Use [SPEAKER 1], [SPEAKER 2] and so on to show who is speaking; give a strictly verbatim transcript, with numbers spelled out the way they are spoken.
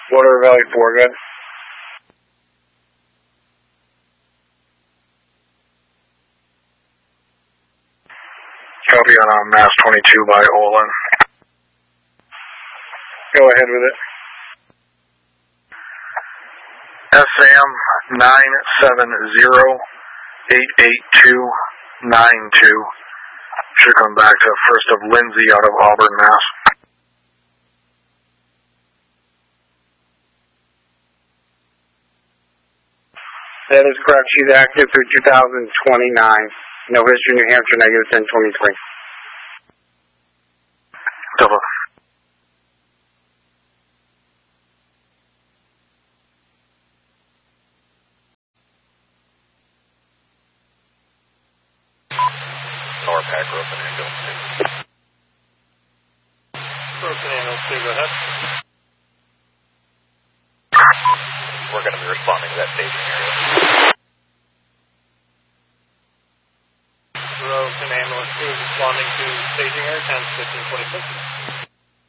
[SPEAKER 1] Water Valley four, good.
[SPEAKER 2] Copy on uh, Mass twenty-two by Olin.
[SPEAKER 1] Go ahead with it.
[SPEAKER 2] S M nine seven zero eight eight two nine two. Should come back to First of Lindsay out of Auburn, Mass.
[SPEAKER 1] That is correct. She's active through two thousand twenty-nine. No history, New Hampshire, negative ten twenty-three.
[SPEAKER 2] Double.
[SPEAKER 3] Power pack, Rosen Ambulance two. Rosen Ambulance two, go ahead. We're going to be responding to that staging area. Rosen Ambulance two is responding to staging area, ten fifteen twenty-six.